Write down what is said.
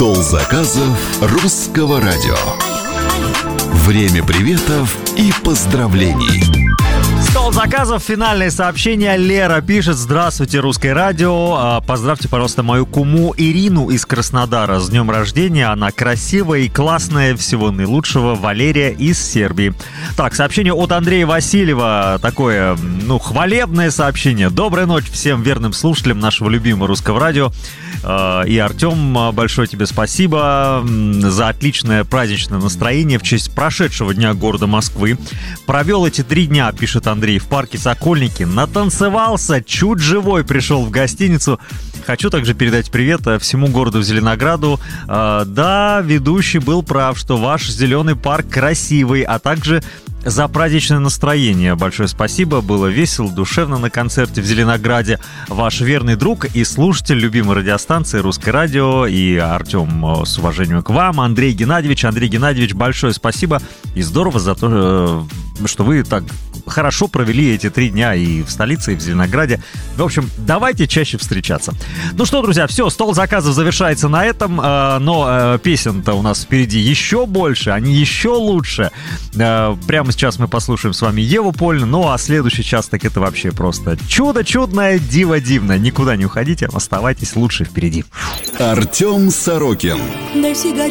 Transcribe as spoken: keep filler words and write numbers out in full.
Стол заказов Русского радио. Время приветов и поздравлений. Стол заказов, финальное сообщение. Лера пишет: здравствуйте, Русское радио. Поздравьте, пожалуйста, мою куму Ирину из Краснодара с днем рождения. Она красивая и классная. Всего наилучшего. Валерия из Сербии. Так, сообщение от Андрея Васильева. Такое, ну, хвалебное сообщение. Доброй ночи всем верным слушателям нашего любимого Русского радио. И, Артем, большое тебе спасибо за отличное праздничное настроение в честь прошедшего дня города Москвы. Провел эти три дня, пишет Андрей, в парке Сокольники. Натанцевался, чуть живой пришел в гостиницу. Хочу также передать привет всему городу Зеленограду. Да, ведущий был прав, что ваш зеленый парк красивый, а также за праздничное настроение. Большое спасибо, было весело, душевно на концерте в Зеленограде. Ваш верный друг и слушатель любимой радиостанции Русское радио. И Артем, с уважением к вам, Андрей Геннадьевич. Андрей Геннадьевич, большое спасибо и здорово за то, что вы так хорошо провели эти три дня и в столице, и в Зеленограде. В общем, давайте чаще встречаться. Ну что, друзья, все, стол заказов завершается на этом, но песен-то у нас впереди еще больше, они еще лучше. Прямо сейчас мы послушаем с вами Еву Польну, ну а следующий час так это вообще просто чудо чудное, диво дивное. Никуда не уходите, оставайтесь, лучше впереди. Артем Сорокин.